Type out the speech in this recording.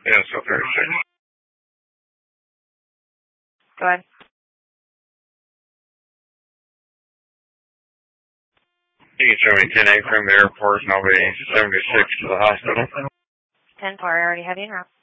Yes, okay. Go ahead. You can show me 10A from the airport and I'll be 76 to the hospital. 10-4, I already have you in route.